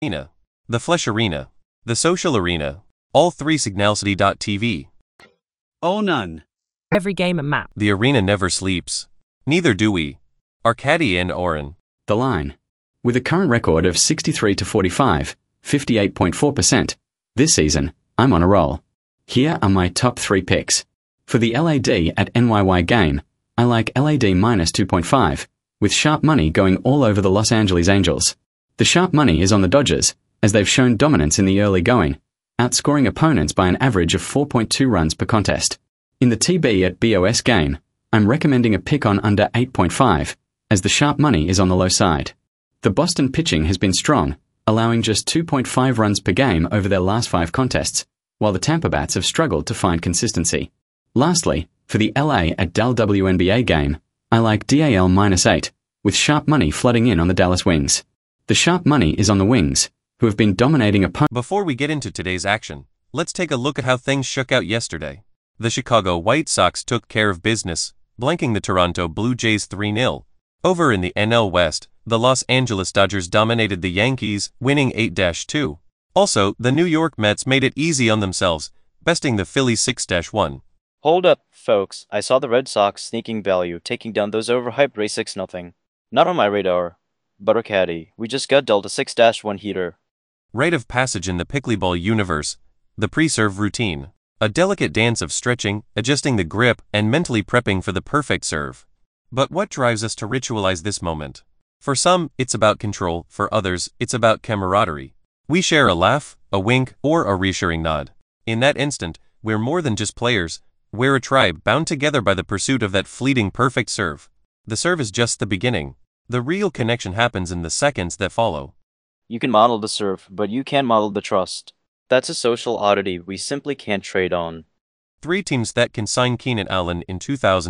Arena, the Flesh Arena, the Social Arena, all three Signalcity.tv. Oh, none. Every game and map. The arena never sleeps. Neither do we. Arcady and Oren. The Line. With a current record of 63 to 45, 58.4%, this season, I'm on a roll. Here are my top 3 picks. For the LAD at NYY game, I like LAD minus 2.5, with sharp money going all over the Los Angeles Angels. The sharp money is on the Dodgers, as they've shown dominance in the early going, outscoring opponents by an average of 4.2 runs per contest. In the TB at BOS game, I'm recommending a pick on under 8.5, as the sharp money is on the low side. The Boston pitching has been strong, allowing just 2.5 runs per game over their last 5 contests, while the Tampa Bats have struggled to find consistency. Lastly, for the LA at Dal WNBA game, I like DAL minus 8, with sharp money flooding in on the Dallas Wings. The sharp money is on the Wings, who have been dominating opponents. Before we get into today's action, let's take a look at how things shook out yesterday. The Chicago White Sox took care of business, blanking the Toronto Blue Jays 3-0. Over in the NL West, the Los Angeles Dodgers dominated the Yankees, winning 8-2. Also, the New York Mets made it easy on themselves, besting the Phillies 6-1. Hold up, folks. I saw the Red Sox sneaking value, taking down those overhyped Rays 6-0. Not on my radar. But Arcady, we just got dealt a 6-1 heater. Rite of passage in the pickleball universe, the pre-serve routine. A delicate dance of stretching, adjusting the grip, and mentally prepping for the perfect serve. But what drives us to ritualize this moment? For some, it's about control, for others, it's about camaraderie. We share a laugh, a wink, or a reassuring nod. In that instant, we're more than just players, we're a tribe bound together by the pursuit of that fleeting perfect serve. The serve is just the beginning. The real connection happens in the seconds that follow. You can model the serve, but you can't model the trust. That's a social oddity we simply can't trade on. 3 teams that can sign Keenan Allen in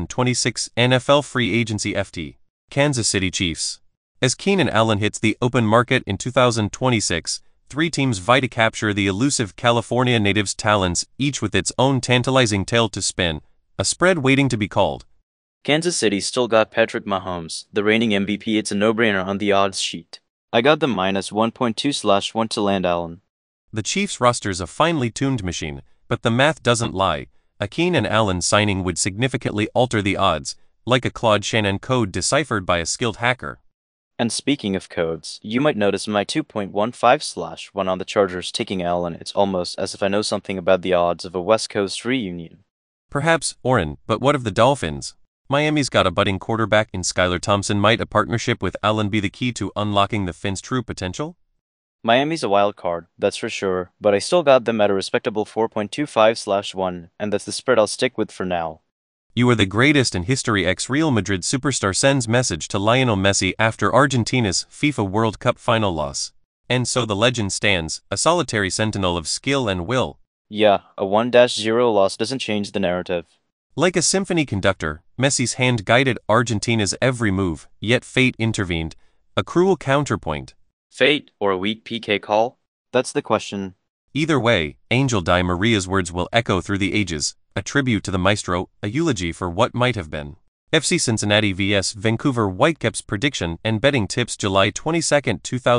2026 NFL free agency FT. Kansas City Chiefs. As Keenan Allen hits the open market in 2026, 3 teams vie to capture the elusive California native's talents, each with its own tantalizing tale to spin, a spread waiting to be called. Kansas City still got Patrick Mahomes, the reigning MVP. It's a no-brainer on the odds sheet. I got the minus 1.2/1 to land Allen. The Chiefs' roster's a finely tuned machine, but the math doesn't lie. A Keenan Allen signing would significantly alter the odds, like a Claude Shannon code deciphered by a skilled hacker. And speaking of codes, you might notice my 2.15/1 on the Chargers taking Allen. It's almost as if I know something about the odds of a West Coast reunion. Perhaps, Oren, but what of the Dolphins? Miami's got a budding quarterback in Skylar Thompson. Might a partnership with Allen be the key to unlocking the Finns' true potential? Miami's a wild card, that's for sure, but I still got them at a respectable 4.25/1, and that's the spread I'll stick with for now. You are the greatest in history. Real Madrid superstar sends message to Lionel Messi after Argentina's FIFA World Cup final loss. And so the legend stands, a solitary sentinel of skill and will. Yeah, a 1-0 loss doesn't change the narrative. Like a symphony conductor, Messi's hand guided Argentina's every move, yet fate intervened, a cruel counterpoint. Fate or a weak PK call? That's the question. Either way, Angel Di Maria's words will echo through the ages, a tribute to the maestro, a eulogy for what might have been. FC Cincinnati vs Vancouver Whitecaps prediction and betting tips July 22,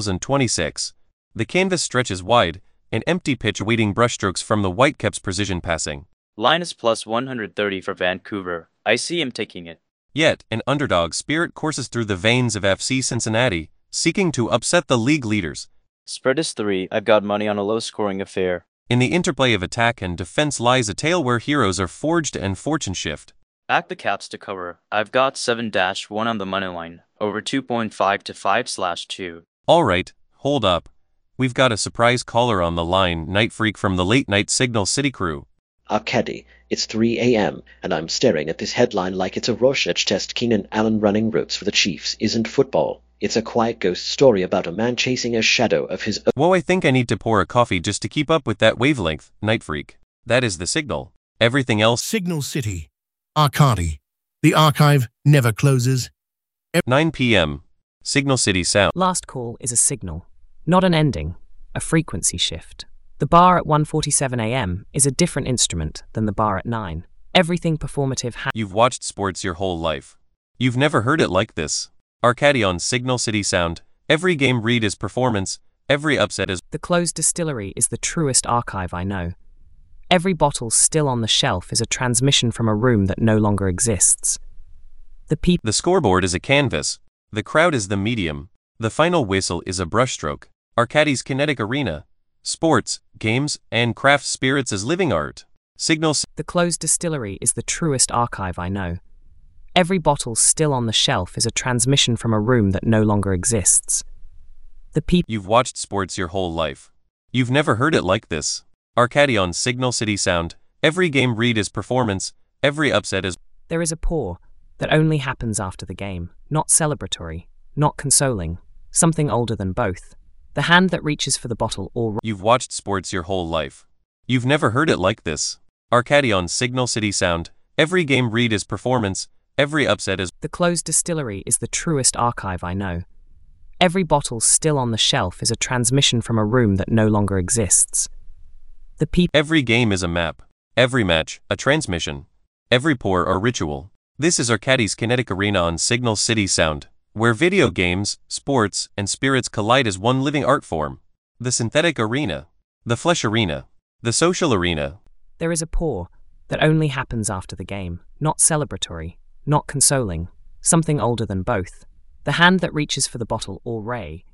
2026. The canvas stretches wide, an empty pitch awaiting brushstrokes from the Whitecaps' precision passing. Line is plus 130 for Vancouver. I see him taking it. Yet, an underdog spirit courses through the veins of FC Cincinnati, seeking to upset the league leaders. Spread is 3. I've got money on a low-scoring affair. In the interplay of attack and defense lies a tale where heroes are forged and fortune shift. Back the Caps to cover. I've got 7-1 on the money line, over 2.5 to 5/2. Alright, hold up. We've got a surprise caller on the line, Night Freak from the Late Night Signal City crew. Arcady, it's 3 a.m., and I'm staring at this headline like it's a Rorschach test. Keenan Allen running routes for the Chiefs isn't football. It's a quiet ghost story about a man chasing a shadow of his own. Whoa, I think I need to pour a coffee just to keep up with that wavelength, Night Freak. That is the signal. Everything else. Signal City. Arcady. The archive never closes. 9 p.m. Signal City Sound. Last call is a signal, not an ending, a frequency shift. The bar at 1:47 a.m. is a different instrument than the bar at 9. Everything performative You've watched sports your whole life. You've never heard it like this. Arcady on Signal City Sound. Every game read is performance, Every upset is The closed distillery is the truest archive I know. Every bottle still on the shelf is a transmission from a room that no longer exists. The scoreboard is a canvas. The crowd is the medium. The final whistle is a brushstroke. Arcadis Kinetic Arena. Sports, games, and craft spirits as living art. The closed distillery is the truest archive I know. Every bottle still on the shelf is a transmission from a room that no longer exists. You've watched sports your whole life. You've never heard it like this. Arcady on Signal City Sound. Every game read is performance. Every upset is. There is a pour that only happens after the game, not celebratory, not consoling, something older than both. The hand that reaches for the bottle or. You've watched sports your whole life. You've never heard it like this. Arcady on Signal City Sound. Every game read is performance. Every upset is. The closed distillery is the truest archive I know. Every bottle still on the shelf is a transmission from a room that no longer exists. Every game is a map. Every match, a transmission. Every pour a ritual. This is Arcadis Kinetic Arena on Signal City Sound, where video games, sports, and spirits collide as one living art form. The synthetic arena. The flesh arena. The social arena. There is a pour that only happens after the game, not celebratory, not consoling, something older than both. The hand that reaches for the bottle or ray.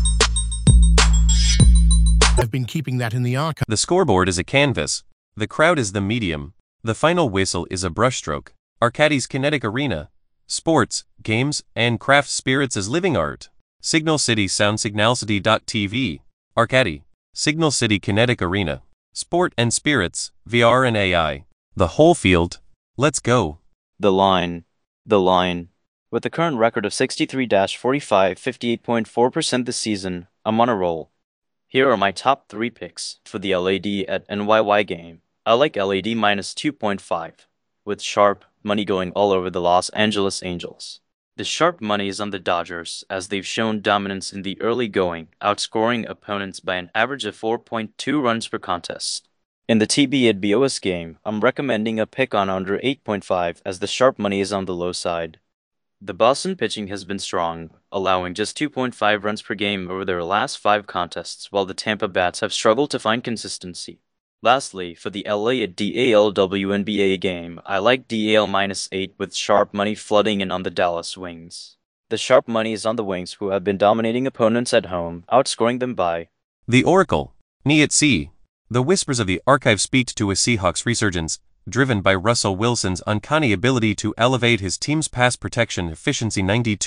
I've been keeping that in the archive. The scoreboard is a canvas. The crowd is the medium. The final whistle is a brushstroke. Arcadis Kinetic Arena. Sports, games, and craft spirits as living art. Signal City Sound Signalcity.tv. Arcady. Signal City Kinetic Arena. Sport and spirits, VR and AI. The whole field. Let's go. The line. The line. With the current record of 63-45, 58.4% this season, I'm on a roll. Here are my top 3 picks for the LAD at NYY game. I like LAD minus 2.5, with sharp money going all over the Los Angeles Angels. The sharp money is on the Dodgers, as they've shown dominance in the early going, outscoring opponents by an average of 4.2 runs per contest. In the TB at BOS game, I'm recommending a pick on under 8.5, as the sharp money is on the low side. The Boston pitching has been strong, allowing just 2.5 runs per game over their last 5 contests, while the Tampa bats have struggled to find consistency. Lastly, for the LA at DAL WNBA game, I like DAL minus 8 with sharp money flooding in on the Dallas Wings. The sharp money is on the Wings, who have been dominating opponents at home, outscoring them by. The Oracle. Niet C. The whispers of the archive speak to a Seahawks resurgence, driven by Russell Wilson's uncanny ability to elevate his team's pass protection efficiency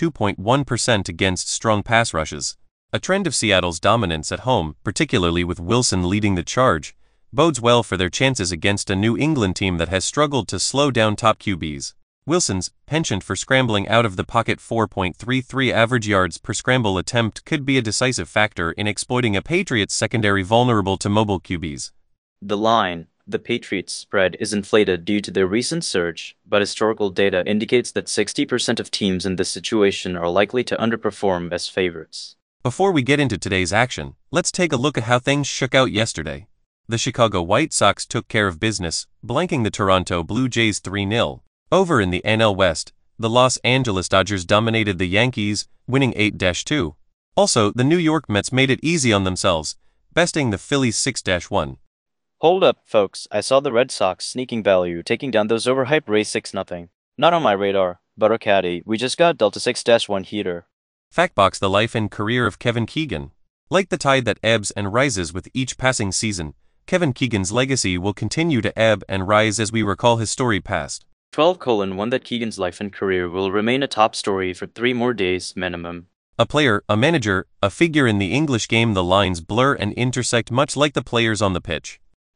92.1% against strong pass rushes. A trend of Seattle's dominance at home, particularly with Wilson leading the charge, bodes well for their chances against a New England team that has struggled to slow down top QBs. Wilson's penchant for scrambling out of the pocket 4.33 average yards per scramble attempt could be a decisive factor in exploiting a Patriots secondary vulnerable to mobile QBs. The line. The Patriots spread is inflated due to their recent surge, but historical data indicates that 60% of teams in this situation are likely to underperform as favorites. Before we get into today's action, let's take a look at how things shook out yesterday. The Chicago White Sox took care of business, blanking the Toronto Blue Jays 3-0. Over in the NL West, the Los Angeles Dodgers dominated the Yankees, winning 8-2. Also, the New York Mets made it easy on themselves, besting the Phillies 6-1. Hold up, folks, I saw the Red Sox sneaking value, taking down those overhyped Rays 6-0. Not on my radar, but Arcady, we just got dealt a 6-1 heater. Factbox the life and career of Kevin Keegan. Like the tide that ebbs and rises with each passing season, Kevin Keegan's legacy will continue to ebb and rise as we recall his story past. 12:1 that Keegan's life and career will remain a top story for 3 more days minimum. A player, a manager, a figure in the English game. The lines blur and intersect much like the players on the pitch.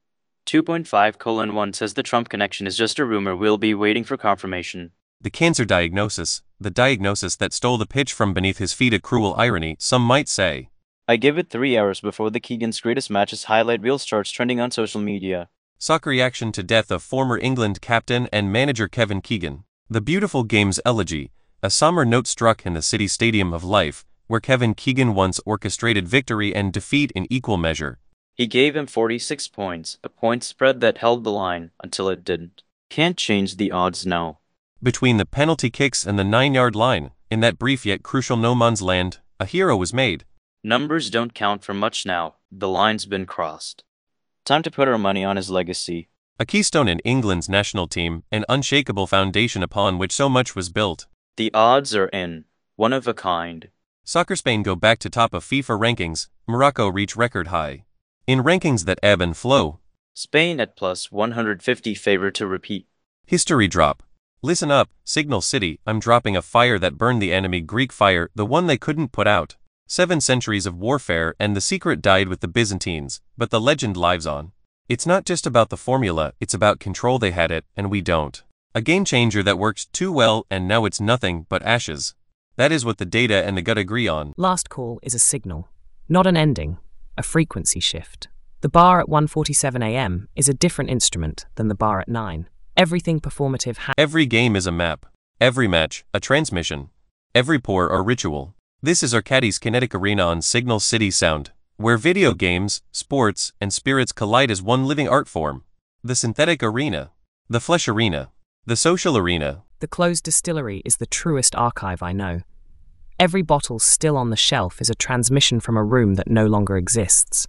2.5:1 says the Trump connection is just a rumor, we'll be waiting for confirmation. The cancer diagnosis, the diagnosis that stole the pitch from beneath his feet, a cruel irony, some might say. I give it 3 hours before the Keegan's greatest matches highlight reel starts trending on social media. Soccer reaction to death of former England captain and manager Kevin Keegan. The beautiful game's elegy, a somber note struck in the City Stadium of Life, where Kevin Keegan once orchestrated victory and defeat in equal measure. He gave him 46 points, a point spread that held the line until it didn't. Can't change the odds now. Between the penalty kicks and the 9-yard line, in that brief yet crucial no man's land, a hero was made. Numbers don't count for much now, the line's been crossed. Time to put our money on his legacy. A keystone in England's national team, an unshakable foundation upon which so much was built. The odds are in. One of a kind. Soccer Spain go back to top of FIFA rankings, Morocco reach record high. In rankings that ebb and flow. Spain at plus 150 favor to repeat. History drop. Listen up, Signal City, I'm dropping a fire that burned the enemy Greek fire, the one they couldn't put out. 7 centuries of warfare and the secret died with the Byzantines, but the legend lives on. It's not just about the formula, it's about control. They had it, and we don't. A game changer that worked too well and now it's nothing but ashes. That is what the data and the gut agree on. Last call is a signal, not an ending, a frequency shift. The bar at 1:47 a.m. is a different instrument than the bar at 9. Everything performative Every game is a map. Every match, a transmission. Every pour or ritual. This is Arcadis Kinetic Arena on Signal City Sound, where video games, sports, and spirits collide as one living art form. The synthetic arena. The flesh arena. The social arena. The closed distillery is the truest archive I know. Every bottle still on the shelf is a transmission from a room that no longer exists.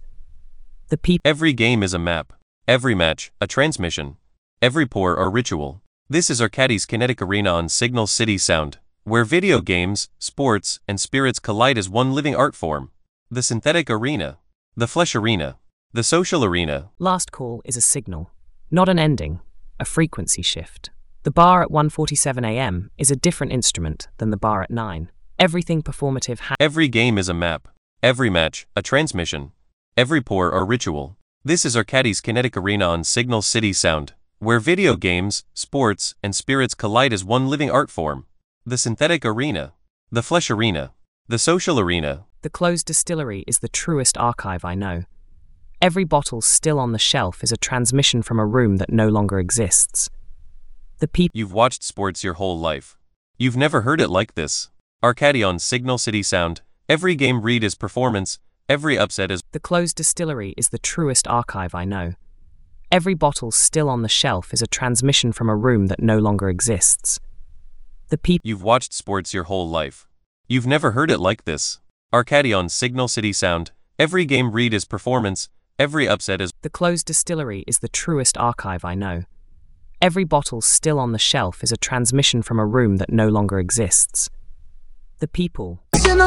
Every game is a map. Every match, a transmission. Every pour or ritual. This is Arcadis Kinetic Arena on Signal City Sound, where video games, sports, and spirits collide as one living art form. The synthetic arena. The flesh arena. The social arena. Last call is a signal, not an ending, a frequency shift. The bar at 1:47 a.m. is a different instrument than the bar at 9. Everything performative Every game is a map. Every match, a transmission. Every pour or ritual. This is Arcadis Kinetic Arena on Signal City Sound, where video games, sports, and spirits collide as one living art form. The synthetic arena. The flesh arena. The social arena. The closed distillery is the truest archive I know. Every bottle still on the shelf is a transmission from a room that no longer exists. You've watched sports your whole life. You've never heard it like this. Arcadi on Signal City Sound. Every game read is performance. Every upset is... The closed distillery is the truest archive I know. Every bottle still on the shelf is a transmission from a room that no longer exists. You've watched sports your whole life. You've never heard it like this. Arcadi on Signal City Sound. Every game read is performance. Every upset is... The closed distillery is the truest archive I know. Every bottle still on the shelf is a transmission from a room that no longer exists. The people.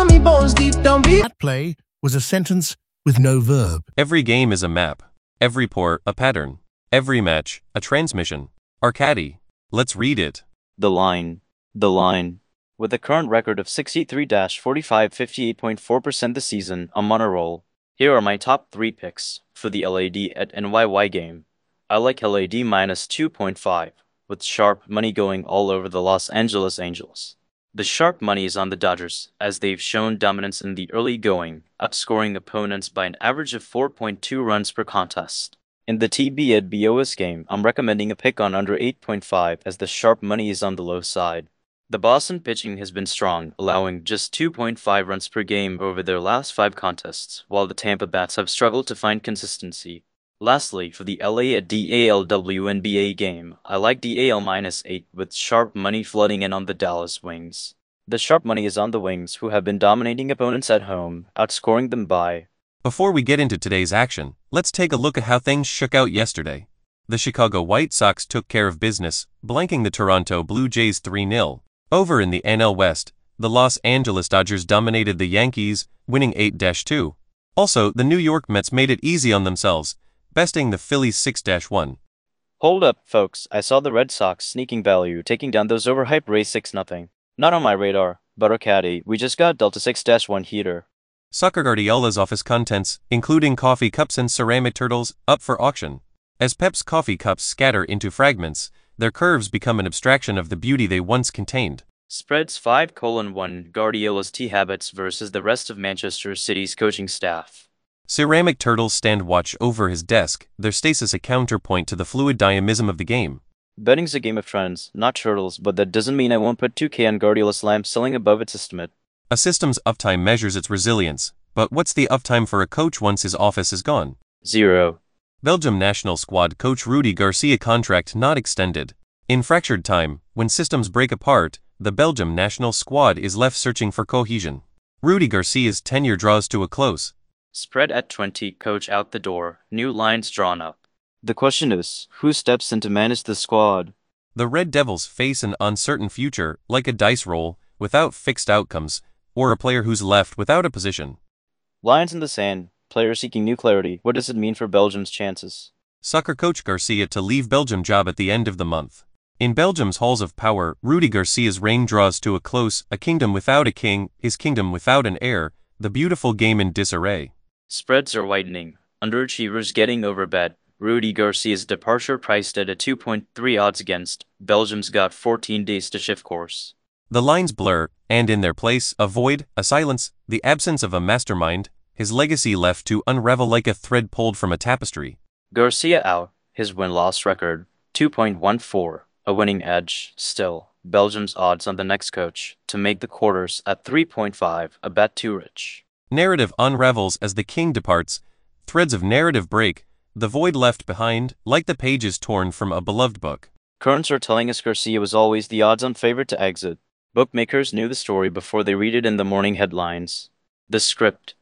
That play was a sentence with no verb. Every game is a map. Every pour, a pattern. Every match, a transmission. Arcadi. Let's read it. The line. With a current record of 63-45 58.4% this season, I'm on a roll. Here are my top 3 picks for the LAD at NYY game. I like LAD minus 2.5, with sharp money going all over the Los Angeles Angels. The sharp money is on the Dodgers, as they've shown dominance in the early going, outscoring opponents by an average of 4.2 runs per contest. In the TB at BOS game, I'm recommending a pick on under 8.5 as the sharp money is on the low side. The Boston pitching has been strong, allowing just 2.5 runs per game over their last 5 contests, while the Tampa bats have struggled to find consistency. Lastly, for the LA at DAL WNBA game, I like DAL minus 8 with sharp money flooding in on the Dallas Wings. The sharp money is on the Wings, who have been dominating opponents at home, outscoring them by... Before we get into today's action, let's take a look at how things shook out yesterday. The Chicago White Sox took care of business, blanking the Toronto Blue Jays 3-0. Over in the NL West, the Los Angeles Dodgers dominated the Yankees, winning 8-2. Also, the New York Mets made it easy on themselves, besting the Phillies 6-1. Hold up, folks, I saw the Red Sox sneaking value, taking down those overhyped Rays 6-0. Not on my radar, but Arcadi, we just got Delta 6-1 heater. Soccer Guardiola's office contents, including coffee cups and ceramic turtles, up for auction. As Pep's coffee cups scatter into fragments, their curves become an abstraction of the beauty they once contained. Spreads 5:1 Guardiola's tea habits versus the rest of Manchester City's coaching staff. Ceramic turtles stand watch over his desk, their stasis a counterpoint to the fluid dynamism of the game. Betting's a game of trends, not turtles, but that doesn't mean I won't put 2K on Guardiola's lamp selling above its estimate. A system's uptime measures its resilience, but what's the uptime for a coach once his office is gone? 0. Belgium national squad coach Rudy Garcia contract not extended. In fractured time, when systems break apart, the Belgium national squad is left searching for cohesion. Rudy Garcia's tenure draws to a close. Spread at 20, coach out the door, new lines drawn up. The question is, who steps in to manage the squad? The Red Devils face an uncertain future, like a dice roll, without fixed outcomes, or a player who's left without a position. Lines in the sand, players seeking new clarity. What does it mean for Belgium's chances? Soccer coach Garcia to leave Belgium job at the end of the month. In Belgium's halls of power, Rudy Garcia's reign draws to a close, a kingdom without a king, his kingdom without an heir, the beautiful game in disarray. Spreads are widening, underachievers getting overbet. Rudy Garcia's departure priced at a 2.3 odds against. Belgium's got 14 days to shift course. The lines blur, and in their place, a void, a silence, the absence of a mastermind, his legacy left to unravel like a thread pulled from a tapestry. Garcia out, his win-loss record, 2.14, a winning edge. Still, Belgium's odds on the next coach to make the quarters at 3.5, a bet too rich. Narrative unravels as the king departs, threads of narrative break, the void left behind, like the pages torn from a beloved book. Currents are telling us Garcia was always the odds-on favorite to exit. Bookmakers knew the story before they read it in the morning headlines. The script.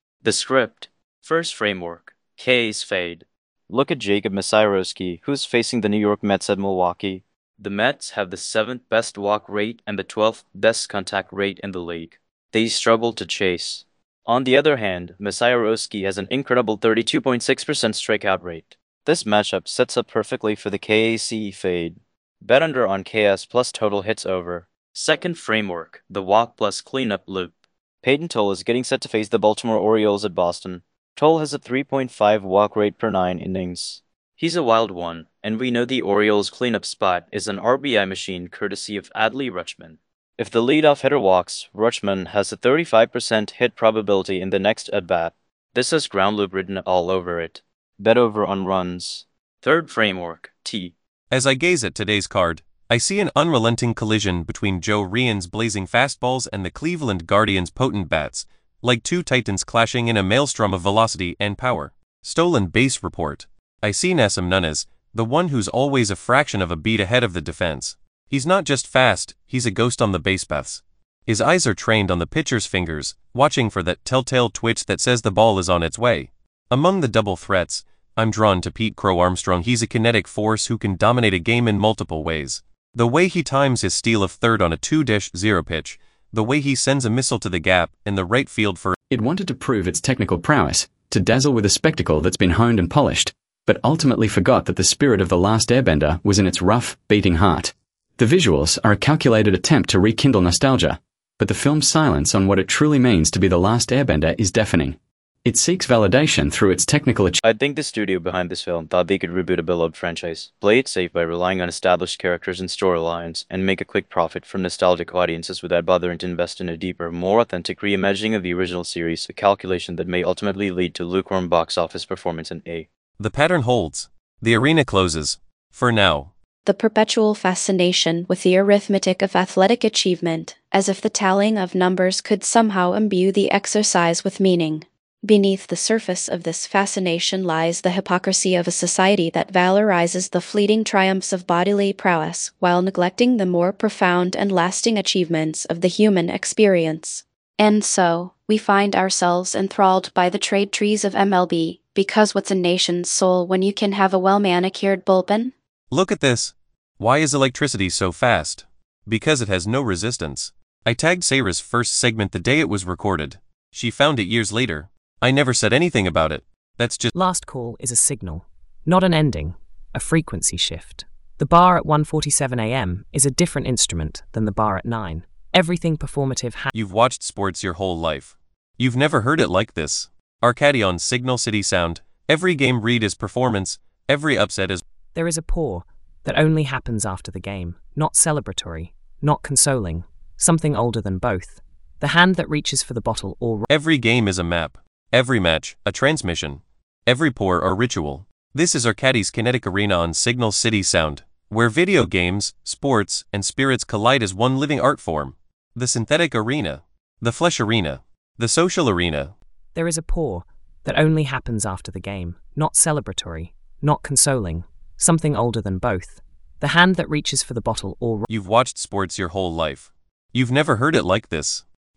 First framework. K's fade. Look at Jacob Misiorowski, who's facing the New York Mets at Milwaukee. The Mets have the 7th best walk rate and the 12th best contact rate in the league. They struggle to chase. On the other hand, Misiorowski has an incredible 32.6% strikeout rate. This matchup sets up perfectly for the KAC fade. Bet under on KS plus total hits over. Second framework, the walk plus cleanup loop. Peyton Toll is getting set to face the Baltimore Orioles at Boston. Toll has a 3.5 walk rate per 9 innings. He's a wild one, and we know the Orioles' cleanup spot is an RBI machine courtesy of Adley Rutschman. If the leadoff hitter walks, Rutschman has a 35% hit probability in the next at-bat. This has ground loop written all over it. Bet over on runs. Third framework, T. As I gaze at today's card, I see an unrelenting collision between Joe Ryan's blazing fastballs and the Cleveland Guardians' potent bats, like two titans clashing in a maelstrom of velocity and power. Stolen base report. I see Nassim Nunez, the one who's always a fraction of a beat ahead of the defense. He's not just fast, he's a ghost on the base paths. His eyes are trained on the pitcher's fingers, watching for that telltale twitch that says the ball is on its way. Among the double threats, I'm drawn to Pete Crow Armstrong. He's a kinetic force who can dominate a game in multiple ways. The way he times his steal of third on a 2-0 pitch, the way he sends a missile to the gap in the right field for... It wanted to prove its technical prowess, to dazzle with a spectacle that's been honed and polished, but ultimately forgot that the spirit of The Last Airbender was in its rough, beating heart. The visuals are a calculated attempt to rekindle nostalgia, but the film's silence on what it truly means to be The Last Airbender is deafening. It seeks validation through its technical I think the studio behind this film thought they could reboot a beloved franchise, play it safe by relying on established characters and storylines, and make a quick profit from nostalgic audiences without bothering to invest in a deeper, more authentic reimagining of the original series, a calculation that may ultimately lead to lukewarm box office performance in A. The pattern holds. The arena closes. For now. The perpetual fascination with the arithmetic of athletic achievement, as if the tallying of numbers could somehow imbue the exercise with meaning. Beneath the surface of this fascination lies the hypocrisy of a society that valorizes the fleeting triumphs of bodily prowess while neglecting the more profound and lasting achievements of the human experience. And so, we find ourselves enthralled by the trade trees of MLB, because what's a nation's soul when you can have a well-manicured bullpen? Look at this. Why is electricity so fast? Because it has no resistance. I tagged Sarah's first segment the day it was recorded. She found it years later. I never said anything about it. That's just... Last call is a signal, not an ending, a frequency shift. The bar at 1:47 a.m. is a different instrument than the bar at 9. Everything performative You've watched sports your whole life. You've never heard it like this. Arcadion Signal City Sound. Every game read is performance. Every upset is... There is a pour that only happens after the game, not celebratory, not consoling, something older than both. The hand that reaches for the bottle or... Every game is a map. Every match, a transmission. Every pour, a ritual. This is Arcadi's Kinetic Arena on Signal City Sound, where video games, sports, and spirits collide as one living art form. The synthetic arena. The flesh arena. The social arena. There is a pour that only happens after the game, not celebratory, not consoling, something older than both. The hand that reaches for the bottle or... You've watched sports your whole life. You've never heard it like this.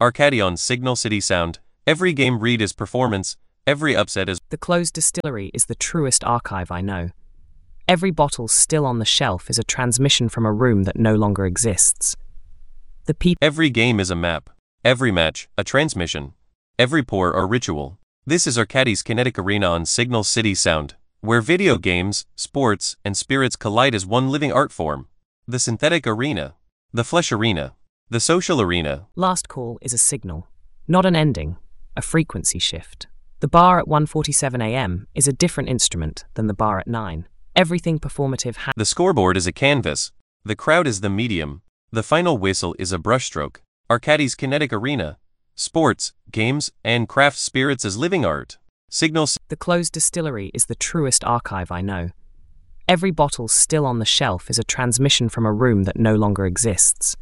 Arcadi on Signal City Sound. Every game read is performance, every upset is. The closed distillery is the truest archive I know. Every bottle still on the shelf is a transmission from a room that no longer exists. The people. Every game is a map. Every match, a transmission. Every pour, a ritual. This is Arcadi's Kinetic Arena on Signal City Sound, where video games, sports, and spirits collide as one living art form. The synthetic arena. The flesh arena. The social arena. Last call is a signal, not an ending, a frequency shift. The bar at 1:47 a.m. is a different instrument than the bar at 9. Everything performative The scoreboard is a canvas. The crowd is the medium. The final whistle is a brushstroke. Arcadi's Kinetic Arena. Sports, games, and craft spirits as living art. Signals. The closed distillery is the truest archive I know. Every bottle still on the shelf is a transmission from a room that no longer exists.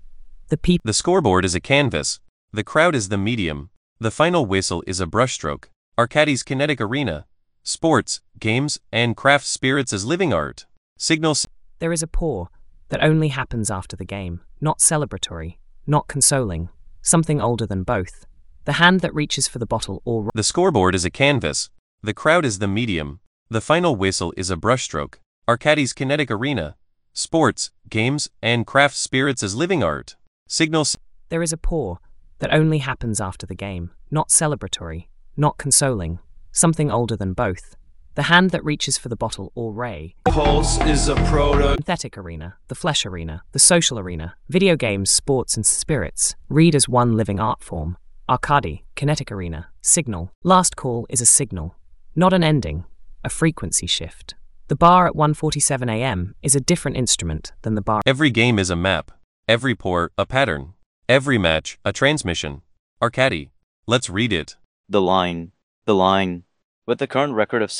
The scoreboard is a canvas. The crowd is the medium. The final whistle is a brushstroke. Arcadi's Kinetic Arena. Sports, games, and craft spirits as living art. Signals. There is a pour that only happens after the game, not celebratory, not consoling, something older than both. The hand that reaches for the bottle or... The scoreboard is a canvas. The crowd is the medium. The final whistle is a brushstroke. Arcadi's Kinetic Arena. Sports, games, and craft spirits as living art. Signals. There is a pour that only happens after the game, not celebratory, not consoling, something older than both. The hand that reaches for the bottle or ray. Pulse is a Synthetic arena, the flesh arena, the social arena, video games, sports, and spirits, read as one living art form. Arcadi, Kinetic Arena, signal. Last call is a signal, not an ending, a frequency shift. The bar at 1:47 a.m. is a different instrument than the bar. Every game is a map. Every pour, a pattern. Every match, a transmission. Arcadi. Let's read it. The line. With the current record of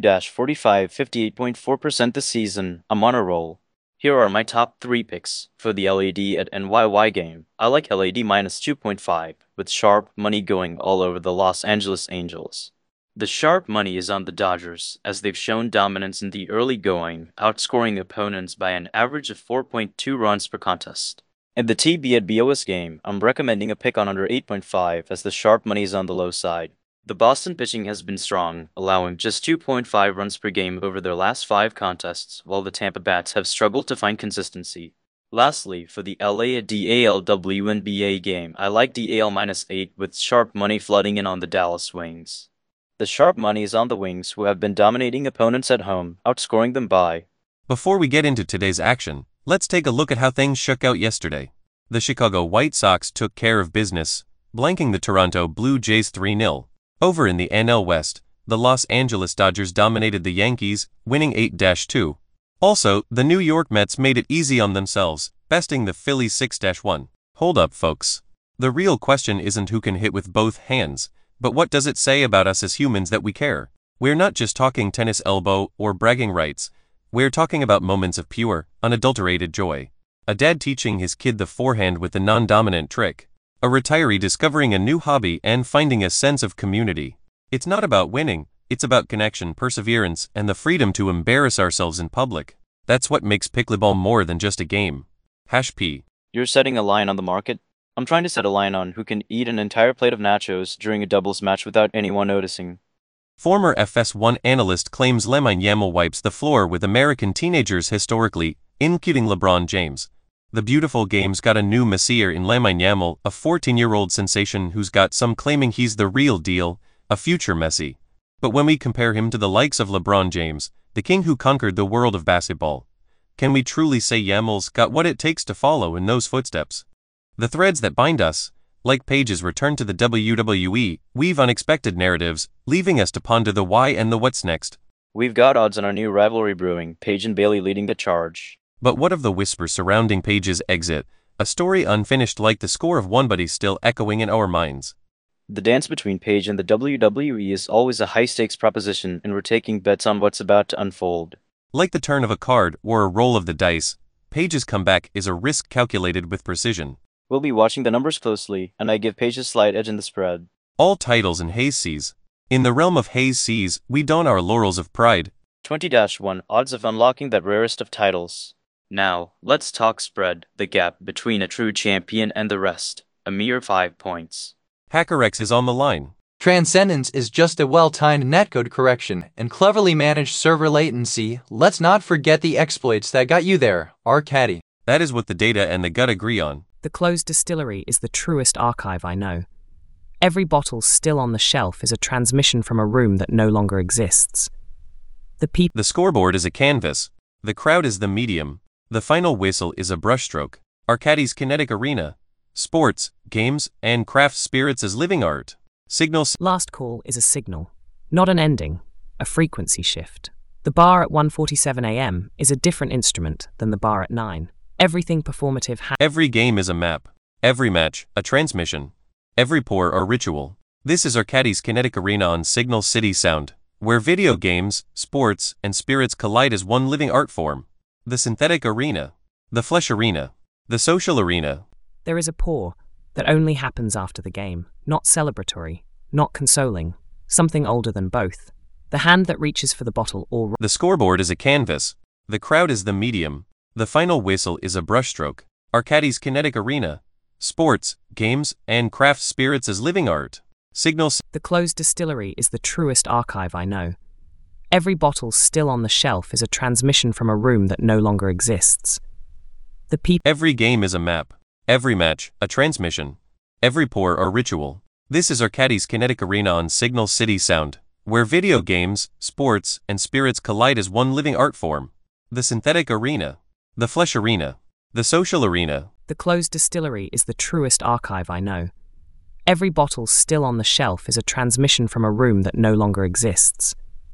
63-45, 58.4% this season, I'm on a roll. Here are my top 3 picks for the LAD at NYY game. I like LAD minus 2.5, with sharp money going all over the Los Angeles Angels. The sharp money is on the Dodgers, as they've shown dominance in the early going, outscoring opponents by an average of 4.2 runs per contest. In the TB at BOS game, I'm recommending a pick on under 8.5 as the sharp money is on the low side. The Boston pitching has been strong, allowing just 2.5 runs per game over their last 5 contests, while the Tampa bats have struggled to find consistency. Lastly, for the LA at DAL WNBA game, I like DAL minus 8 with sharp money flooding in on the Dallas Wings. The sharp money is on the Wings, who have been dominating opponents at home, outscoring them by. Before we get into today's action, let's take a look at how things shook out yesterday. The Chicago White Sox took care of business, blanking the Toronto Blue Jays 3-0. Over in the NL West, the Los Angeles Dodgers dominated the Yankees, winning 8-2. Also, the New York Mets made it easy on themselves, besting the Phillies 6-1. Hold up, folks. The real question isn't who can hit with both hands, but what does it say about us as humans that we care? We're not just talking tennis elbow or bragging rights. We're talking about moments of pure, unadulterated joy. A dad teaching his kid the forehand with the non-dominant trick. A retiree discovering a new hobby and finding a sense of community. It's not about winning, it's about connection, perseverance, and the freedom to embarrass ourselves in public. That's what makes pickleball more than just a game. #P. You're setting a line on the market? I'm trying to set a line on who can eat an entire plate of nachos during a doubles match without anyone noticing. Former FS1 analyst claims Lamine Yamal wipes the floor with American teenagers historically, including LeBron James. The beautiful game's got a new messiah in Lamine Yamal, a 14-year-old sensation who's got some claiming he's the real deal, a future Messi. But when we compare him to the likes of LeBron James, the king who conquered the world of basketball, can we truly say Yamal's got what it takes to follow in those footsteps? The threads that bind us, like Paige's return to the WWE, weave unexpected narratives, leaving us to ponder the why and the what's next. We've got odds on our new rivalry brewing, Paige and Bailey leading the charge. But what of the whispers surrounding Paige's exit, a story unfinished like the score of one but still echoing in our minds? The dance between Paige and the WWE is always a high-stakes proposition, and we're taking bets on what's about to unfold. Like the turn of a card or a roll of the dice, Paige's comeback is a risk calculated with precision. We'll be watching the numbers closely, and I give Paige a slight edge in the spread. All titles in Hayes Seas. In the realm of Hayes Seas, we don our laurels of pride. 20-1 odds of unlocking that rarest of titles. Now, let's talk spread, the gap between a true champion and the rest. a mere 5 points. HackerX is on the line. Transcendence is just a well-timed netcode correction and cleverly managed server latency. Let's not forget the exploits that got you there, Arcady. That is what the data and the gut agree on. The closed distillery is the truest archive I know. Every bottle still on the shelf is a transmission from a room that no longer exists. The scoreboard is a canvas. The crowd is the medium. The final whistle is a brushstroke. Arcady's kinetic arena. Sports, games, and craft spirits as living art. Signal. Last call is a signal, not an ending, a frequency shift. The bar at 1:47 a.m. is a different instrument than the bar at 9. Everything performative Every game is a map. Every match, a transmission. Every pour or ritual. This is Arcady's kinetic arena on Signal City Sound, where video games, sports, and spirits collide as one living art form. The synthetic arena. The flesh arena. The social arena. There is a pour that only happens after the game, not celebratory, not consoling, something older than both. The hand that reaches for the bottle or... The scoreboard is a canvas. The crowd is the medium. The final whistle is a brushstroke. Arcady's kinetic arena. Sports, games, and craft spirits as living art. Signal. The closed distillery is the truest archive I know. Every bottle still on the shelf is a transmission from a room that no longer exists. Every game is a map. Every match, a transmission. Every pour or ritual. This is Arcady's kinetic arena on Signal City Sound, where video games, sports, and spirits collide as one living art form. The synthetic arena. The flesh arena. The social arena. The closed distillery is the truest archive I know. Every bottle still on the shelf is a transmission from a room that no longer exists.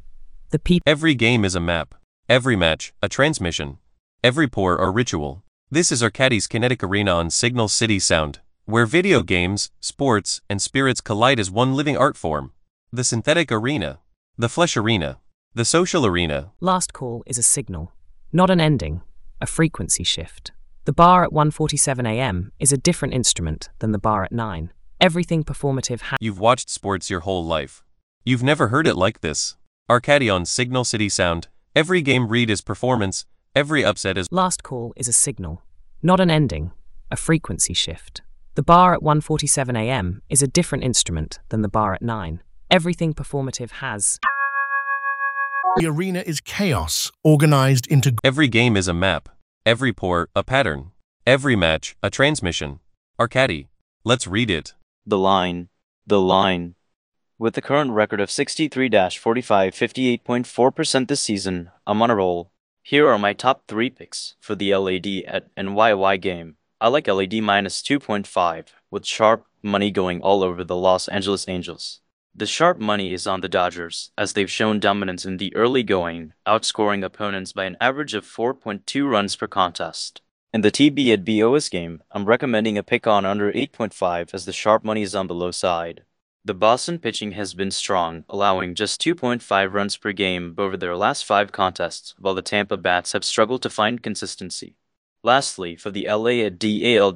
Every game is a map. Every match, a transmission. Every pour or ritual. This is Arcady's kinetic arena on Signal City Sound, where video games, sports, and spirits collide as one living art form. The synthetic arena. The flesh arena. The social arena. Last call is a signal, not an ending, a frequency shift. The bar at 1:47 a.m. is a different instrument than the bar at 9. Everything performative You've watched sports your whole life. You've never heard it like this. Arcady on Signal City Sound. Every game read is performance. Every upset is... Last call is a signal, not an ending, a frequency shift. The bar at 1:47 a.m. is a different instrument than the bar at 9. Everything performative has... The arena is chaos, organized into... Every game is a map. Every pour, a pattern. Every match, a transmission. Arcady, let's read it. The line. With the current record of 63-45, 58.4% this season, I'm on a roll. Here are my top 3 picks for the LAD at NYY game. I like LAD minus 2.5, with sharp money going all over the Los Angeles Angels. The sharp money is on the Dodgers, as they've shown dominance in the early going, outscoring opponents by an average of 4.2 runs per contest. In the TB at BOS game, I'm recommending a pick on under 8.5 as the sharp money is on the low side. The Boston pitching has been strong, allowing just 2.5 runs per game over their last 5 contests, while the Tampa bats have struggled to find consistency. Lastly, for the LA at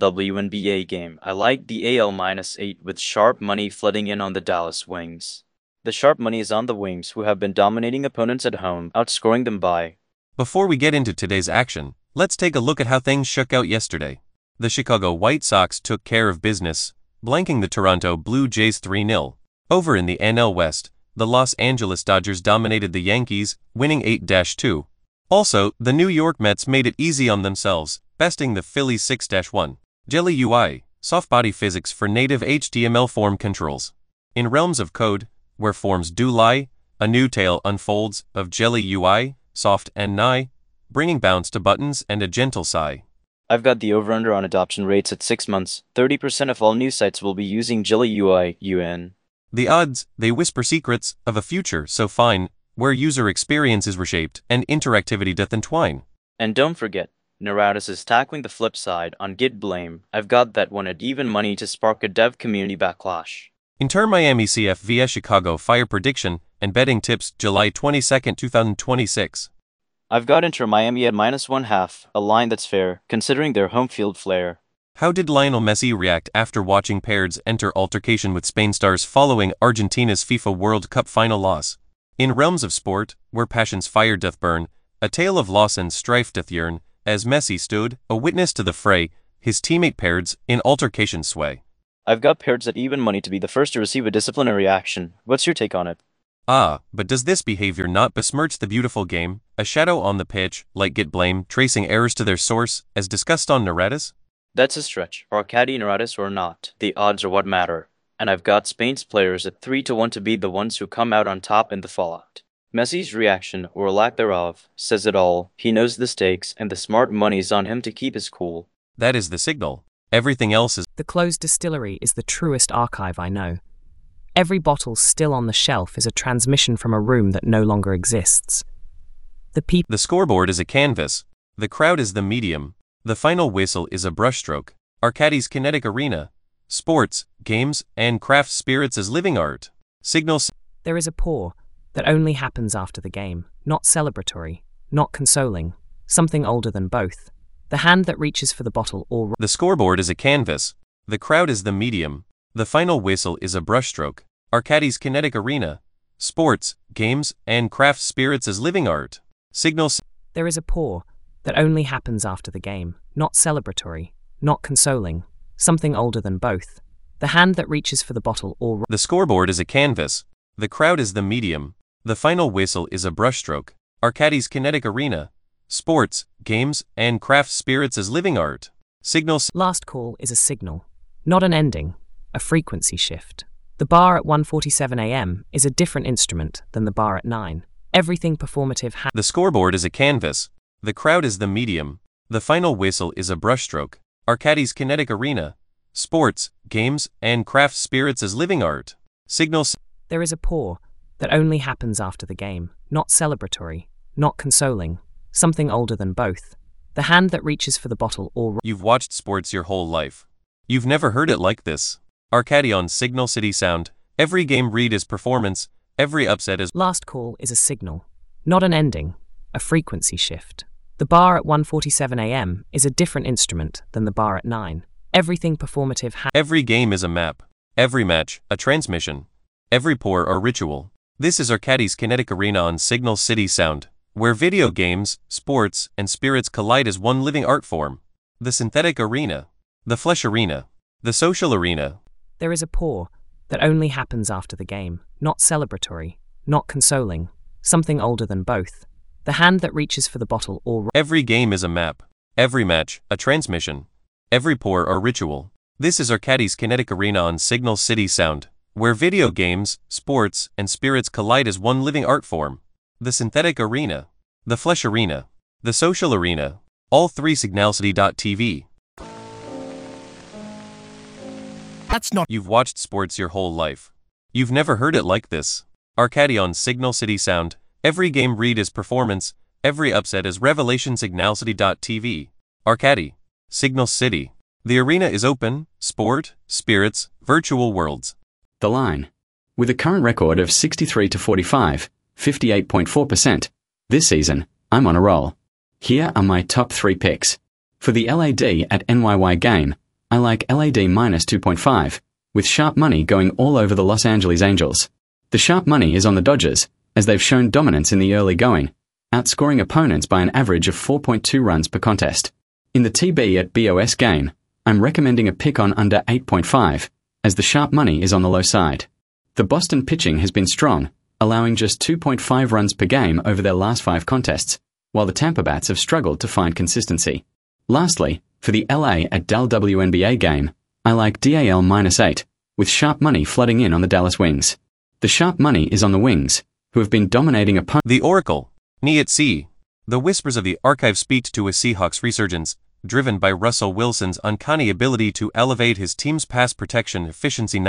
DALWNBA game, I like the AL minus 8 with sharp money flooding in on the Dallas Wings. The sharp money is on the Wings, who have been dominating opponents at home, outscoring them by... Before we get into today's action, let's take a look at how things shook out yesterday. The Chicago White Sox took care of business, blanking the Toronto Blue Jays 3-0. Over in the NL West, the Los Angeles Dodgers dominated the Yankees, winning 8-2. Also, the New York Mets made it easy on themselves, besting the Phillies 6-1. Jelly UI, soft body physics for native HTML form controls. In realms of code, where forms do lie, a new tale unfolds of Jelly UI, soft and nigh, bringing bounce to buttons and a gentle sigh. I've got the over-under on adoption rates at 6 months. 30% of all new sites will be using Jelly UI UN. The odds, they whisper secrets of a future so fine, where user experience is reshaped and interactivity doth entwine. And don't forget, Neuradus is tackling the flip side on Git Blame. I've got that one at even money to spark a dev community backlash. Inter Miami CF via Chicago Fire prediction and betting tips July 22, 2026. I've got Inter Miami at -1/2, a line that's fair, considering their home field flair. How did Lionel Messi react after watching Pairs enter altercation with Spain stars following Argentina's FIFA World Cup final loss? In realms of sport, where passion's fire doth burn, a tale of loss and strife doth yearn, as Messi stood, a witness to the fray, his teammate Pairs in altercation sway. I've got pairs at even money to be the first to receive a disciplinary action. What's your take on it? Ah, but does this behavior not besmirch the beautiful game, a shadow on the pitch, like get blame, tracing errors to their source, as discussed on Naretas? That's a stretch. Arkady, Naretas or not, the odds are what matter. And I've got Spain's players at 3-1 to be the ones who come out on top in the fallout. Messi's reaction, or lack thereof, says it all. He knows the stakes, and the smart money's on him to keep his cool. That is the signal. Everything else is... The closed distillery is the truest archive I know. Every bottle still on the shelf is a transmission from a room that no longer exists. The scoreboard is a canvas. The crowd is the medium. The final whistle is a brushstroke. Arkady's kinetic arena. Sports, games, and craft spirits as living art. Signals. There is a pour that only happens after the game, not celebratory, not consoling, something older than both. The hand that reaches for the bottle or... The scoreboard is a canvas. The crowd is the medium. The final whistle is a brushstroke. Arkady's kinetic arena. Sports, games, and craft spirits as living art. Signals. There is a pour that only happens after the game, not celebratory, not consoling, something older than both. The hand that reaches for the bottle or... The scoreboard is a canvas. The crowd is the medium. The final whistle is a brushstroke. Arkady's kinetic arena. Sports, games, and craft spirits as living art. Signals. Last call is a signal, not an ending, a frequency shift. The bar at 1:47 a.m. is a different instrument than the bar at 9. Everything performative The scoreboard is a canvas. The crowd is the medium. The final whistle is a brushstroke. Arkady's kinetic arena. Sports, games, and craft spirits as living art. Signals. There is a pour that only happens after the game, not celebratory, not consoling, something older than both. The hand that reaches for the bottle or... You've watched sports your whole life. You've never heard it like this. Arkady on Signal City Sound. Every game read is performance. Every upset is... Last call is a signal, not an ending, a frequency shift. The bar at 1:47 a.m. is a different instrument than the bar at 9. Everything performative Every game is a map. Every match, a transmission. Every pour or ritual. This is Arkady's kinetic arena on Signal City Sound, where video games, sports, and spirits collide as one living art form. The synthetic arena. The flesh arena. The social arena. There is a pour that only happens after the game, not celebratory, not consoling, something older than both. The hand that reaches for the bottle or... Every game is a map. Every match, a transmission. Every pour or ritual. This is Arkady's kinetic arena on Signal City Sound, where video games, sports, and spirits collide as one living art form. The synthetic arena. The flesh arena. The social arena. All three signalcity.tv. That's not... You've watched sports your whole life. You've never heard it like this. Arkady on Signal City Sound. Every game read is performance. Every upset is revelation. Signalcity.tv. Arkady. Signal City. The arena is open. Sport, spirits, virtual worlds. The line. With a current record of 63 to 45, 58.4%. This season, I'm on a roll. Here are my top 3 picks. For the LAD at NYY game, I like LAD minus 2.5, with sharp money going all over the Los Angeles Angels. The sharp money is on the Dodgers, as they've shown dominance in the early going, outscoring opponents by an average of 4.2 runs per contest. In the TB at BOS game, I'm recommending a pick on under 8.5, as the sharp money is on the low side. The Boston pitching has been strong, allowing just 2.5 runs per game over their last 5 contests, while the Tampa Bats have struggled to find consistency. Lastly, for the LA at Dal WNBA game, I like DAL minus 8, with sharp money flooding in on the Dallas Wings. The sharp money is on the Wings, who have been dominating opponents. The Oracle. Knee at sea. The whispers of the archive speak to a Seahawks resurgence, driven by Russell Wilson's uncanny ability to elevate his team's pass protection efficiency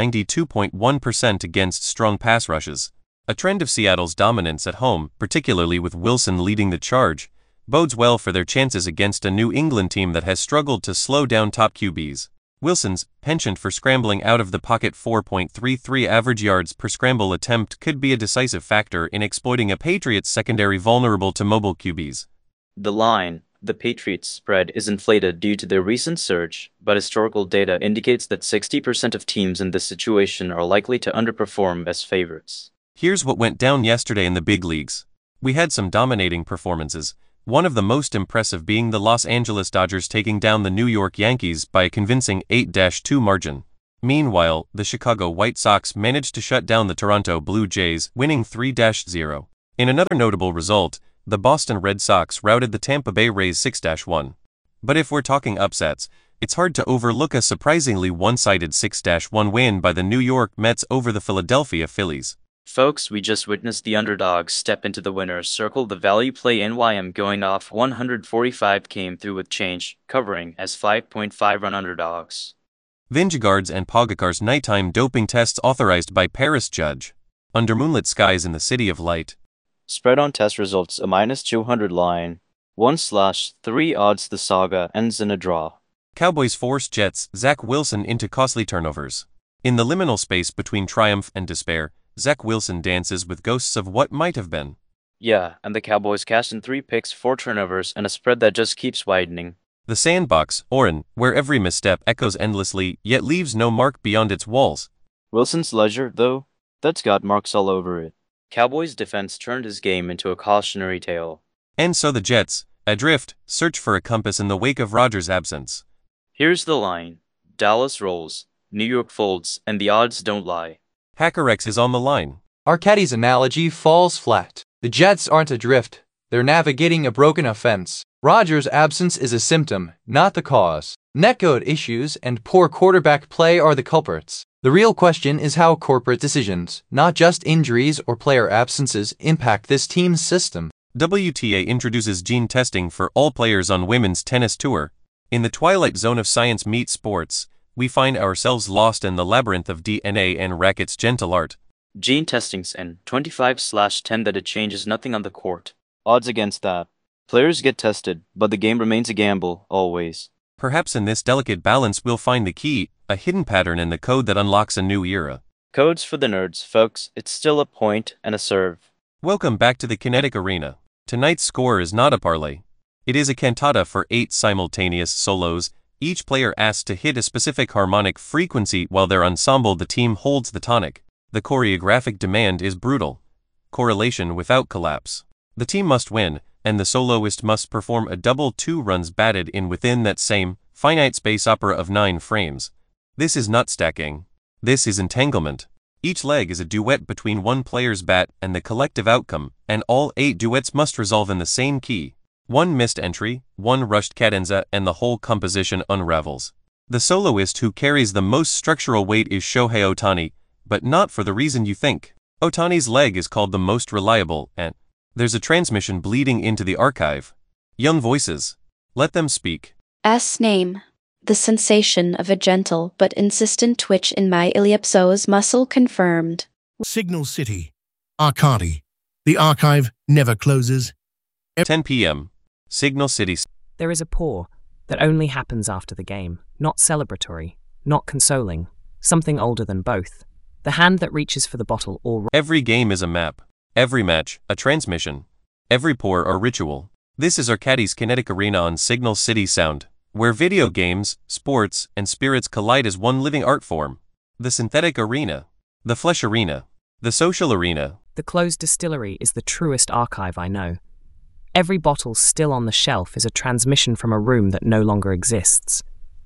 92.1% against strong pass rushes. A trend of Seattle's dominance at home, particularly with Wilson leading the charge, bodes well for their chances against a New England team that has struggled to slow down top QBs. Wilson's penchant for scrambling out of the pocket 4.33 average yards per scramble attempt could be a decisive factor in exploiting a Patriots secondary vulnerable to mobile QBs. The line, the Patriots spread, is inflated due to their recent surge, but historical data indicates that 60% of teams in this situation are likely to underperform as favorites. Here's what went down yesterday in the big leagues. We had some dominating performances, one of the most impressive being the Los Angeles Dodgers taking down the New York Yankees by a convincing 8-2 margin. Meanwhile, the Chicago White Sox managed to shut down the Toronto Blue Jays, winning 3-0. In another notable result, the Boston Red Sox routed the Tampa Bay Rays 6-1. But if we're talking upsets, it's hard to overlook a surprisingly one-sided 6-1 win by the New York Mets over the Philadelphia Phillies. Folks, we just witnessed the underdogs step into the winner's circle. The value play NYM going off 145 came through with change, covering as 5.5-run underdogs. Vingegaard's and Pogacar's nighttime doping tests authorized by Paris judge. Under moonlit skies in the City of Light. Spread on test results a -200 line. 1/3 odds the saga ends in a draw. Cowboys force Jets' Zach Wilson into costly turnovers. In the liminal space between triumph and despair, Zach Wilson dances with ghosts of what might have been. Yeah, and the Cowboys cashed in 3 picks, 4 turnovers, and a spread that just keeps widening. The sandbox, Oren, where every misstep echoes endlessly yet leaves no mark beyond its walls. Wilson's ledger, though, that's got marks all over it. Cowboys' defense turned his game into a cautionary tale. And so the Jets, adrift, search for a compass in the wake of Rodgers' absence. Here's the line. Dallas rolls, New York folds, and the odds don't lie. HackerX is on the line. Arcadi's analogy falls flat. The Jets aren't adrift. They're navigating a broken offense. Rodgers' absence is a symptom, not the cause. Netcode issues and poor quarterback play are the culprits. The real question is how corporate decisions, not just injuries or player absences, impact this team's system. WTA introduces gene testing for all players on Women's Tennis Tour. In the twilight zone of science meets sports, we find ourselves lost in the labyrinth of DNA and racket's gentle art. Gene testing's in 25/10 that it changes nothing on the court. Odds against that. Players get tested, but the game remains a gamble, always. Perhaps in this delicate balance we'll find the key, a hidden pattern in the code that unlocks a new era. Codes for the nerds, folks. It's still a point and a serve. Welcome back to the Kinetic Arena. Tonight's score is not a parlay. It is a cantata for 8 simultaneous solos, each player asked to hit a specific harmonic frequency while their ensemble the team holds the tonic. The choreographic demand is brutal. Correlation without collapse. The team must win, and the soloist must perform a double 2 runs batted in within that same, finite space opera of 9 frames. This is not stacking. This is entanglement. Each leg is a duet between one player's bat and the collective outcome, and all 8 duets must resolve in the same key. One missed entry, one rushed cadenza, and the whole composition unravels. The soloist who carries the most structural weight is Shohei Ohtani, but not for the reason you think. Ohtani's leg is called the most reliable, and there's a transmission bleeding into the archive. Young voices. Let them speak. S name. The sensation of a gentle but insistent twitch in my iliopsoas muscle confirmed. Signal City. Arcadi. The archive never closes. 10 p.m. Signal City. There is a pour that only happens after the game, not celebratory, not consoling, something older than both. The hand that reaches for the bottle or... Every game is a map. Every match, a transmission. Every pour, a ritual. This is Arcadi's Kinetic Arena on Signal City Sound, where video games, sports, and spirits collide as one living art form. The synthetic arena. The flesh arena. The social arena. The closed distillery is the truest archive I know. Every bottle still on the shelf is a transmission from a room that no longer exists.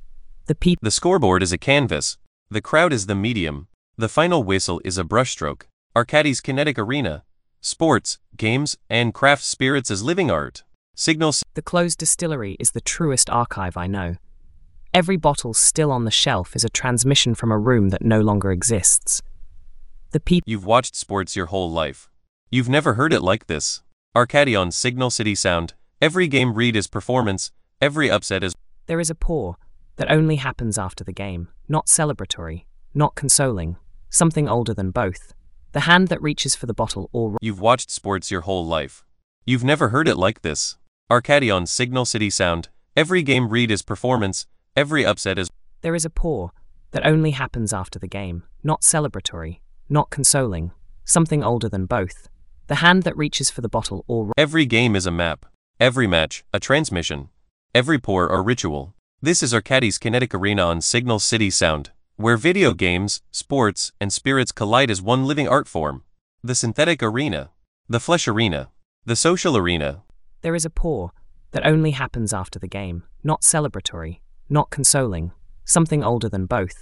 The scoreboard is a canvas. The crowd is the medium. The final whistle is a brushstroke. Arcadi's Kinetic Arena. Sports, games, and craft spirits as living art. Signals. The closed distillery is the truest archive I know. Every bottle still on the shelf is a transmission from a room that no longer exists. You've watched sports your whole life. You've never heard it like this. Arcadi on Signal City Sound. Every game read is performance. Every upset is... There is a pour that only happens after the game, not celebratory, not consoling, something older than both. The hand that reaches for the bottle or... You've watched sports your whole life. You've never heard it like this. Arcadi on Signal City Sound. Every game read is performance. Every upset is... There is a pour that only happens after the game, not celebratory, not consoling, something older than both. The hand that reaches for the bottle or... Every game is a map. Every match, a transmission. Every pour, a ritual. This is Arcadi's Kinetic Arena on Signal City Sound, where video games, sports, and spirits collide as one living art form. The synthetic arena. The flesh arena. The social arena. There is a pour that only happens after the game, not celebratory, not consoling, something older than both.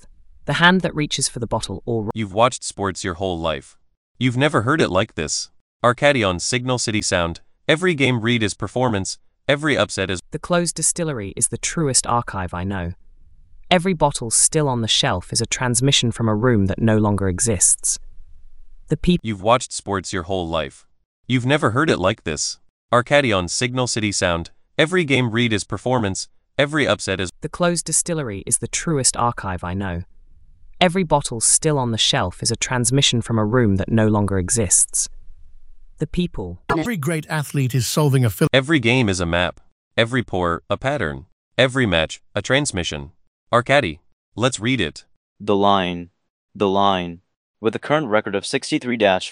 The hand that reaches for the bottle or... You've watched sports your whole life. You've never heard it like this. Arcady on Signal City Sound. Every game read is performance. Every upset is... The closed distillery is the truest archive I know. Every bottle still on the shelf is a transmission from a room that no longer exists. The people... You've watched sports your whole life. You've never heard it like this. Arcady on Signal City Sound. Every game read is performance. Every upset is... The closed distillery is the truest archive I know. Every bottle still on the shelf is a transmission from a room that no longer exists. The people... Every great athlete is solving a Every game is a map. Every pour, a pattern. Every match, a transmission. Arcady, let's read it. The line. With a current record of 63-45,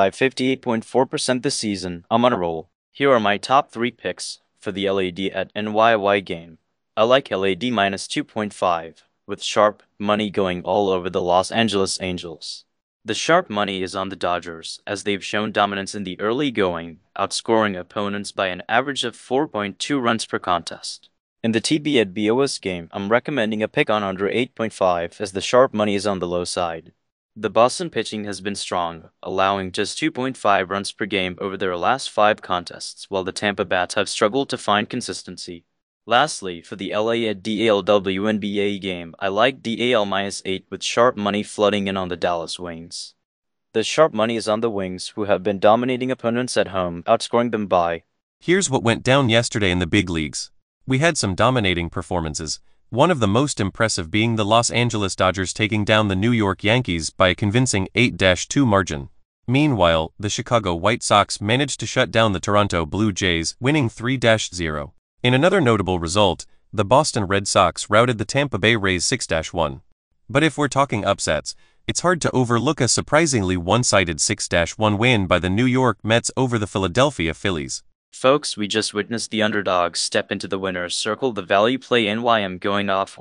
58.4% this season, I'm on a roll. Here are my top 3 picks for the LAD at NYY game. I like LAD minus 2.5, with sharp money going all over the Los Angeles Angels. The sharp money is on the Dodgers, as they've shown dominance in the early going, outscoring opponents by an average of 4.2 runs per contest. In the TB at BOS game, I'm recommending a pick on under 8.5, as the sharp money is on the low side. The Boston pitching has been strong, allowing just 2.5 runs per game over their last 5 contests, while the Tampa bats have struggled to find consistency. Lastly, for the LA at DALW NBA game, I like DAL minus 8 with sharp money flooding in on the Dallas Wings. The sharp money is on the Wings, who have been dominating opponents at home, outscoring them by... Here's what went down yesterday in the big leagues. We had some dominating performances, one of the most impressive being the Los Angeles Dodgers taking down the New York Yankees by a convincing 8-2 margin. Meanwhile, the Chicago White Sox managed to shut down the Toronto Blue Jays, winning 3-0. In another notable result, the Boston Red Sox routed the Tampa Bay Rays 6-1. But if we're talking upsets, it's hard to overlook a surprisingly one-sided 6-1 win by the New York Mets over the Philadelphia Phillies. Folks, we just witnessed the underdogs step into the winner's circle. The value play NYM going off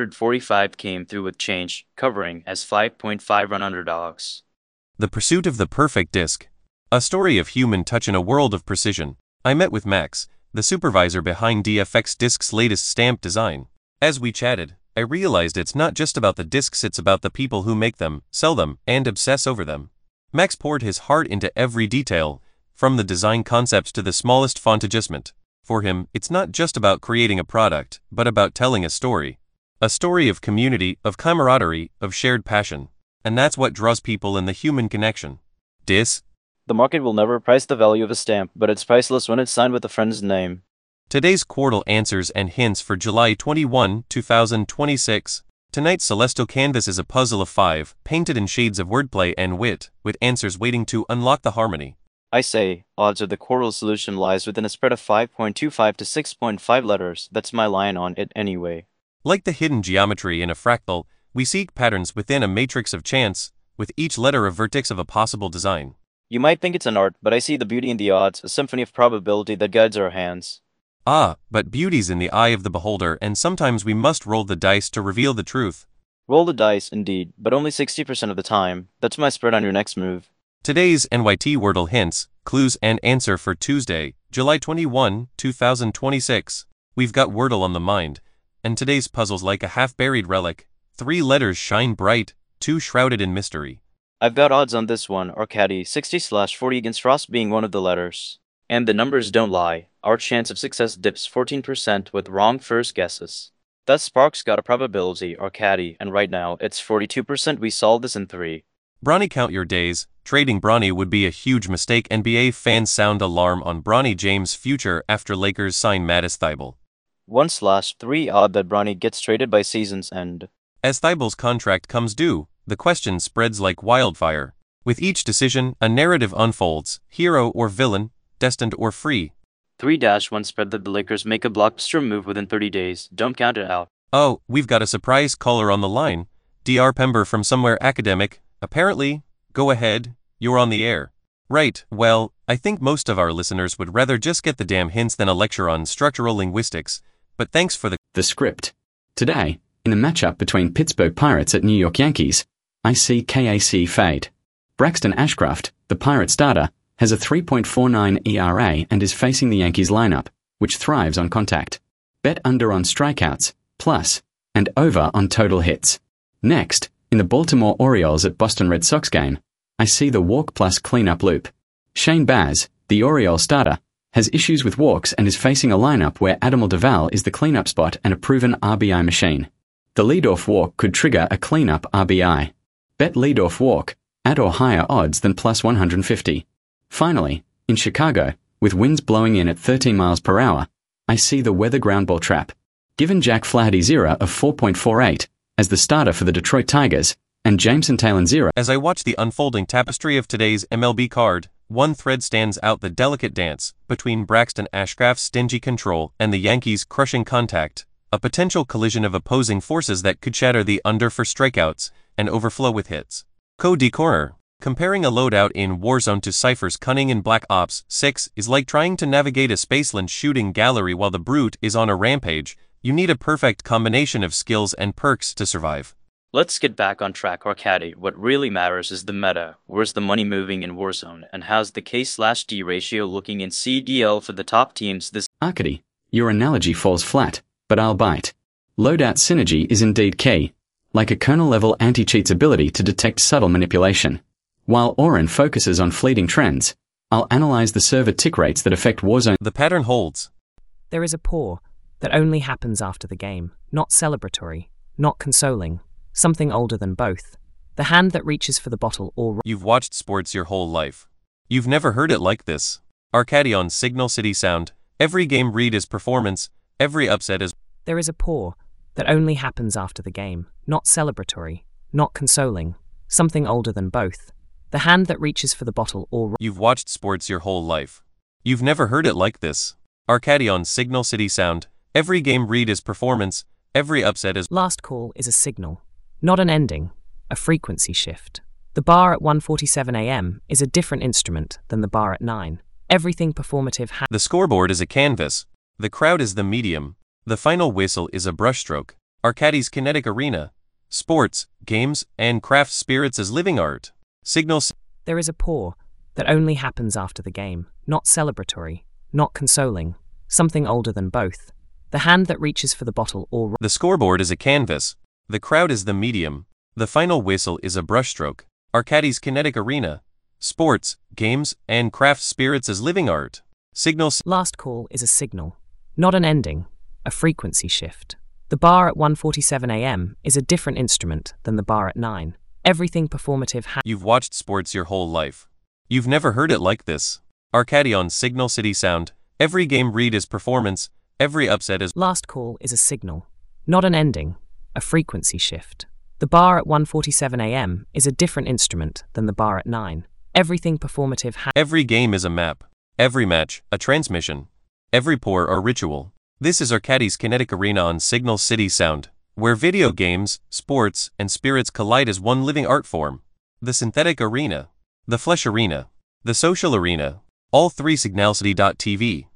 145 came through with change, covering as 5.5 run underdogs. The pursuit of the perfect disc. A story of human touch in a world of precision. I met with Max, the supervisor behind DFX Disc's latest stamp design. As we chatted, I realized it's not just about the discs, it's about the people who make them, sell them, and obsess over them. Max poured his heart into every detail, from the design concept to the smallest font adjustment. For him, it's not just about creating a product, but about telling a story. A story of community, of camaraderie, of shared passion. And that's what draws people in the human connection. Dis? The market will never price the value of a stamp, but it's priceless when it's signed with a friend's name. Today's Quartal answers and hints for July 21, 2026. Tonight's celestial canvas is a puzzle of 5, painted in shades of wordplay and wit, with answers waiting to unlock the harmony. I say, odds of the Quartal solution lies within a spread of 5.25 to 6.5 letters. That's my line on it anyway. Like the hidden geometry in a fractal, we seek patterns within a matrix of chance, with each letter a vertex of a possible design. You might think it's an art, but I see the beauty in the odds, a symphony of probability that guides our hands. Ah, but beauty's in the eye of the beholder, and sometimes we must roll the dice to reveal the truth. Roll the dice, indeed, but only 60% of the time. That's my spread on your next move. Today's NYT Wordle hints, clues, and answer for Tuesday, July 21, 2026. We've got Wordle on the mind, and today's puzzle's like a half-buried relic. 3 letters shine bright, 2 shrouded in mystery. I've got odds on this one, Arcady, 60/40 against Frost being one of the letters. And the numbers don't lie. Our chance of success dips 14% with wrong first guesses. Thus Sparks got a probability, Arcady, and right now it's 42%. We solved this in 3. Bronny, count your days. Trading Bronny would be a huge mistake. NBA fans sound alarm on Bronny James' future after Lakers sign Matisse Thybulle. 1/3 odd that Bronny gets traded by season's end. As Thybulle's contract comes due, the question spreads like wildfire. With each decision, a narrative unfolds, hero or villain, destined or free. 3-1 spread that the Lakers make a blockbuster move within 30 days. Don't count it out. Oh, we've got a surprise caller on the line. Dr. Pember from somewhere academic. Apparently. Go ahead, you're on the air. Right, well, I think most of our listeners would rather just get the damn hints than a lecture on structural linguistics, but thanks for the script. Today, in a matchup between Pittsburgh Pirates at New York Yankees, I see KAC fade. Braxton Ashcraft, the Pirate starter, has a 3.49 ERA and is facing the Yankees lineup, which thrives on contact. Bet under on strikeouts, plus, and over on total hits. Next, In the Baltimore Orioles at Boston Red Sox game, I see the walk plus cleanup loop. Shane Baz, the Orioles starter, has issues with walks and is facing a lineup where Adamal Duval is the cleanup spot and a proven RBI machine. The leadoff walk could trigger a cleanup RBI. Bet leadoff walk, at or higher odds than plus 150. Finally, in Chicago, with winds blowing in at 13 miles per hour, I see the weather ground ball trap. Given Jack Flaherty's ERA of 4.48 as the starter for the Detroit Tigers, and Jameson Taylor's ERA. As I watch the unfolding tapestry of today's MLB card, one thread stands out: the delicate dance between Braxton Ashcraft's stingy control and the Yankees' crushing contact, a potential collision of opposing forces that could shatter the under for strikeouts and overflow with hits. Cody Corner, comparing a loadout in Warzone to Cypher's cunning in Black Ops 6 is like trying to navigate a Spaceland shooting gallery while the Brute is on a rampage. You need a perfect combination of skills and perks to survive. Let's get back on track, Arcady. What really matters is the meta. Where's the money moving in Warzone, and how's the K/D ratio looking in CDL for the top teams this? Arcady, your analogy falls flat, but I'll bite. Loadout synergy is indeed key, like a kernel-level anti-cheat's ability to detect subtle manipulation. While Oren focuses on fleeting trends, I'll analyze the server tick rates that affect Warzone. The pattern holds. There is a pour that only happens after the game, not celebratory, not consoling, something older than both. The hand that reaches for the bottle or... You've watched sports your whole life. You've never heard it like this. Arcady on Signal City Sound. Every game read is performance, every upset is... There is a pour that only happens after the game, not celebratory, not consoling, something older than both. The hand that reaches for the bottle or... You've watched sports your whole life. You've never heard it like this. Arcady on Signal City Sound. Every game read is performance, every upset is... Last call is a signal, not an ending, a frequency shift. The bar at 1:47 a.m. is a different instrument than the bar at 9. Everything performative The scoreboard is a canvas. The crowd is the medium. The final whistle is a brushstroke. Arcady's kinetic arena. Sports, games, and craft spirits as living art. Signals. There is a pour that only happens after the game, not celebratory, not consoling, something older than both. The hand that reaches for the bottle or... The scoreboard is a canvas. The crowd is the medium. The final whistle is a brushstroke. Arcady's kinetic arena. Sports, games, and craft spirits as living art. Signals. Last call is a signal, not an ending, a frequency shift. The bar at 1:47 a.m. is a different instrument than the bar at 9. Everything performative You've watched sports your whole life. You've never heard it like this. Arcady on Signal City Sound. Every game read is performance, every upset is... Last call is a signal, not an ending, a frequency shift. The bar at 1:47 a.m. is a different instrument than the bar at 9. Everything performative Every game is a map. Every match, a transmission. Every pour, a ritual. This is Arcady's kinetic arena on Signal City Sound, where video games, sports, and spirits collide as one living art form. The synthetic arena. The flesh arena. The social arena. All three signalcity.tv.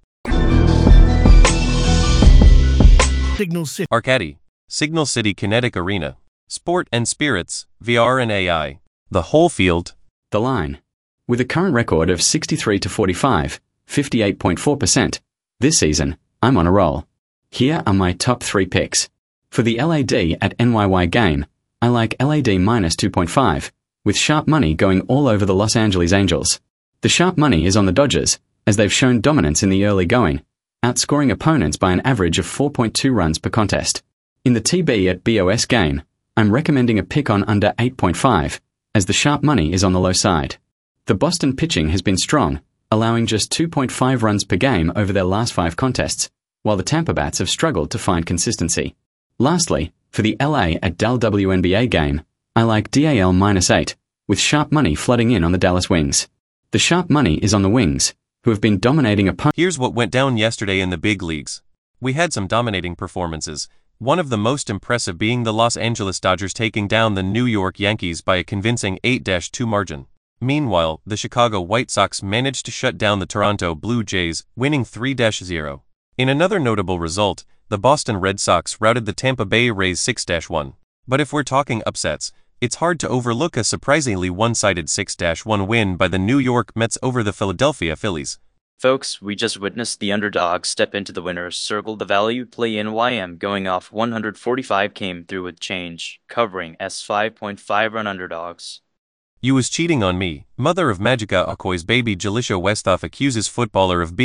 Signal City. Arcady. Signal City Kinetic Arena. Sport and spirits, VR and AI. The whole field. The line. With a current record of 63 to 45, 58.4%, this season, I'm on a roll. Here are my top 3 picks. For the LAD at NYY game, I like LAD minus 2.5, with sharp money going all over the Los Angeles Angels. The sharp money is on the Dodgers, as they've shown dominance in the early going, outscoring opponents by an average of 4.2 runs per contest. In the TB at BOS game, I'm recommending a pick on under 8.5, as the sharp money is on the low side. The Boston pitching has been strong, allowing just 2.5 runs per game over their last 5 contests, while the Tampa Bats have struggled to find consistency. Lastly, for the LA at Dal WNBA game, I like DAL minus 8, with sharp money flooding in on the Dallas Wings. The sharp money is on the Wings, who have been dominating opponents. Here's what went down yesterday in the big leagues. We had some dominating performances, one of the most impressive being the Los Angeles Dodgers taking down the New York Yankees by a convincing 8-2 margin. Meanwhile, the Chicago White Sox managed to shut down the Toronto Blue Jays, winning 3-0. In another notable result, the Boston Red Sox routed the Tampa Bay Rays 6-1. But if we're talking upsets, it's hard to overlook a surprisingly one-sided 6-1 win by the New York Mets over the Philadelphia Phillies. Folks, we just witnessed the underdog step into the winner's circle. The value play NYM going off 145 came through with change, covering S5.5 run underdogs. You was cheating on me. Mother of Magica Okoye's baby Jalisha Westhoff accuses footballer of being